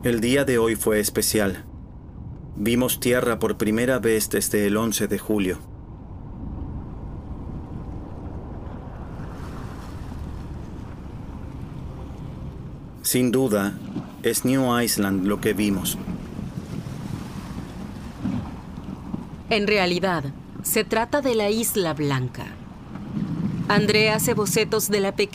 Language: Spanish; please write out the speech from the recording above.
El día de hoy fue especial. Vimos tierra por primera vez desde el 11 de julio. Sin duda, es New Iceland lo que vimos. En realidad, se trata de la Isla Blanca. André hace bocetos de la pequeña